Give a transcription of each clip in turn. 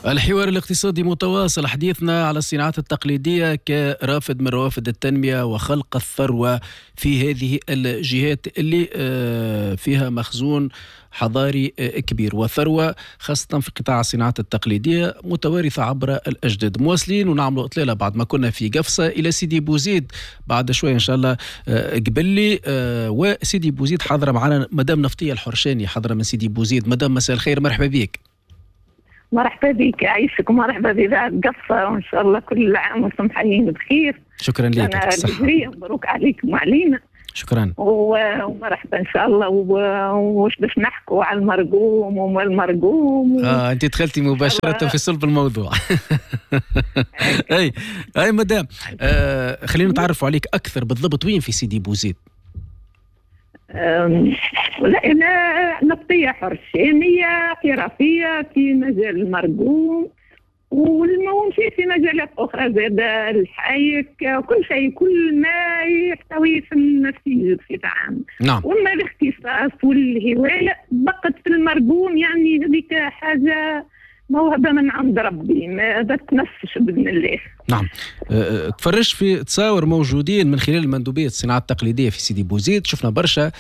الحوار الاقتصادي متواصل، حديثنا على الصناعات التقليدية كرافد من روافد التنمية وخلق الثروة في هذه الجهات اللي فيها مخزون حضاري كبير وثروة، خاصة في قطاع الصناعات التقليدية متوارثة عبر الأجداد. مواصلين ونعملوا إطلالة بعد ما كنا في قفصة إلى سيدي بوزيد بعد شوية إن شاء الله قبل لي. وسيدي بوزيد حاضرة معنا مدام نفطية الحرشاني، حاضرة من سيدي بوزيد. مدام مساء الخير، مرحبا بك. مرحبا بك، يعيشك ومرحبا بذات قصة، وإن شاء الله كل عام وانتم حيين بخير. شكرا لك، يعطيك الصحة. مبروك عليكم وعلينا. شكرا ومرحبا إن شاء الله. وش باش نحكوا على المرقوم وما المرقوم أنت دخلتي مباشرة في صلب الموضوع. أي مدام، خلينا نتعرف عليك أكثر. بالضبط وين في سيدي بوزيد؟ لا، أنا نفطية حرشانية حرفية في مجال المرقوم، ومشيت في مجالات أخرى زاد الحايك، كل شيء، كل ما يحتوي في النسيج بصفة عامة. نعم. وما الاختصاص والهواية بقت في المرقوم، يعني هذيك حاجة موهبة من عند ربي ما تتنفش بإذن الله. نعم. تفرجت في تصاور موجودين من خلال مندوبية الصناعات التقليدية في سيدي بوزيد، شفنا برشا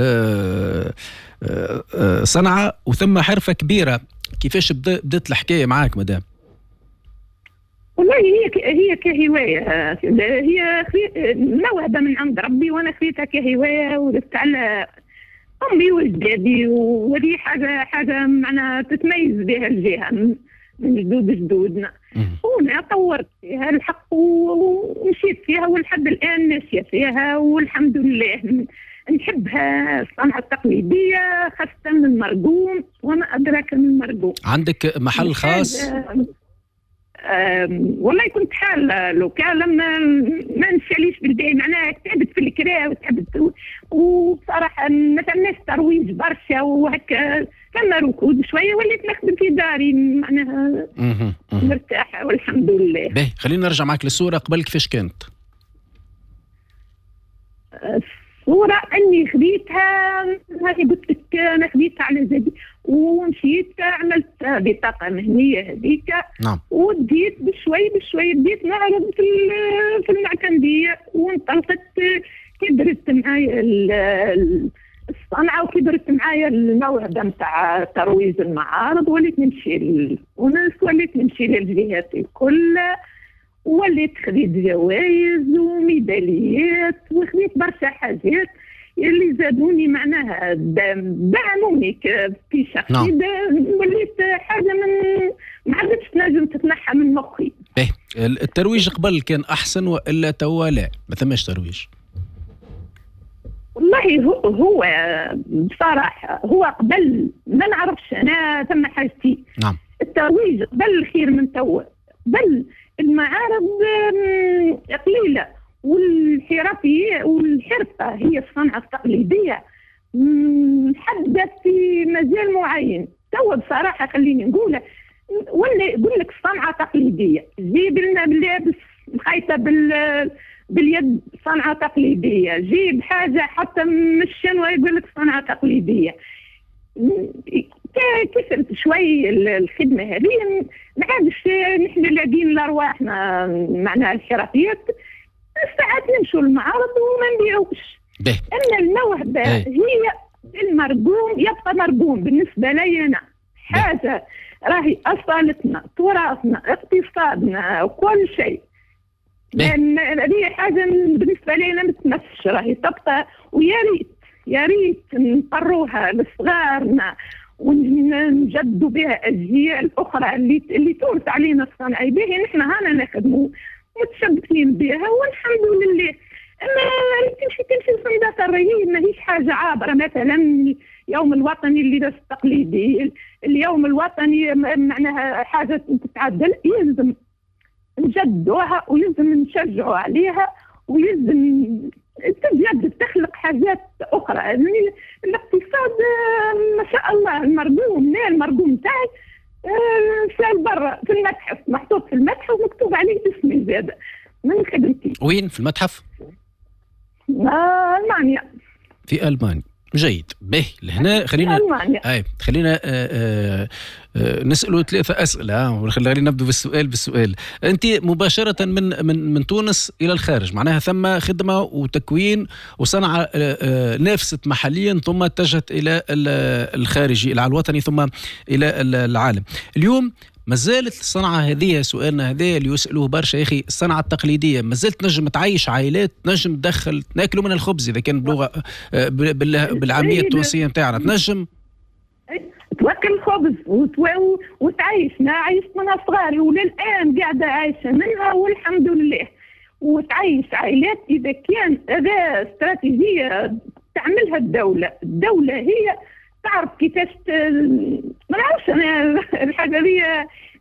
صنعة وثم حرفة كبيرة. كيفاش بدأت الحكاية معاك مدام؟ والله هي كهواية، هي موهبة من عند ربي، وأنا خذيتها كهواية ودرت على أمي وجدادي، وهذه حاجة معنا تتميز بها الجهة من جدودنا. وأنا طورت فيها الحق ومشيت فيها، ولحد الآن ماشية فيها والحمد لله. نحبها الصنعة التقليدية، خاصة من المرقوم وما أدراك من المرقوم. عندك محل خاص؟ والله كنت حالة لو كان لما ما نشاليش بالباهي، معناها تعبت في الكراء وتعبت، وبصراحة ما تعملناش ترويج برشا وهكا، كما ركود شوية وليت نخدم في داري، معناها مرتاحة والحمد لله. باهي، خلينا نرجع معك للصورة قبل. كيفاش كانت؟ الصورة أني خديتها، هذه قلت لك أنا خديتها على زادي، ومشيت عملت بطاقة مهنية هذيك. نعم. وديت بشوي بديت نعرض في المعتمدية، وانطلقت. كبرت معايا الصنعة وكبرت معايا الموهبة نتاع ترويج المعارض، وليت نمشي للجهات الكل، وليت خديت جوائز وميداليات، وخديت برشا حاجات اللي زادوني، معناها دعموني في شخصي. نعم. وليت حاجة ما عادتش تنجم تتنحى من مخي. الترويج قبل كان أحسن وإلا توا لا ما ثماش ترويج؟ والله هو بصراحة هو قبل ما نعرفش أنا ثم حاجتي. نعم. الترويج قبل خير من توا. قبل المعارض قليلة، والحرفية والحرفة هي الصنعة التقليدية حدث في مجال معين. توا بصراحة خليني نقول، ولا يقول لك صنعة تقليدية، جيب لنا ملابس مخيطة باليد صنعة تقليدية، جيب حاجة حتى من الشنوى يقول لك صنعة تقليدية. كسرت شوي الخدمة هذه، ما عادش نحن لاقين لأرواحنا معناها الحرفيات، ساعات نمشوا المعارض وما نبيعوش. أما الموهبة هي المرقوم، يبقى مرقوم بالنسبة لي أنا، حاجة راهي أصالتنا، تراثنا، اقتصادنا، وكل شيء. هذه حاجة بالنسبة لي أنا متمسش، راهي تبقى، ويا ريت نقروها لصغارنا ونجدوا بها أجيال أخرى اللي تورث علينا الصنعة به. نحن هانا نخدموا متشبثين بها والحمد لله. أما تمشي الصندوق الرهيب ماهيش حاجة عابرة. مثلا يوم الوطني اللي التقليدي، اليوم الوطني معناها حاجة تتعدل، يلزم نجدوها ويلزم نشجعوا عليها، ويلزم تجدد تخلق حاجات أخرى. يعني الاقتصاد ما شاء الله المرقوم تاعي سال برا في المتحف، محطوط في المتحف ومكتوب عليه اسمي زاد من خدمتي. وين في المتحف؟ ألمانيا. في ألمانيا. جيد. به لهنا خلينا نسأله 3 أسئلة. خلينا نبدأ بالسؤال. أنت مباشرة من تونس إلى الخارج، معناها ثم خدمة وتكوين وصنعة نافست محليا ثم اتجهت إلى الخارجي إلى الوطني ثم إلى العالم. اليوم ما زالت الصنعة هذه، سؤالنا هذا اللي يسألوه برشا يا أخي، الصنعة التقليدية ما زالت نجم تعيش عائلات، نجم تدخل ناكلوا من الخبز إذا كان بلغة بالعامية التونسية نتاعنا، تنجم توكل الخبز وتعيشنا. عيشت منها صغاري وللآن قاعدة عايشة منها والحمد لله. وتعيش عائلات إذا كان هذا استراتيجية تعملها الدولة هي تعرف كيفاش ما نعرفش أنا الحاجة دي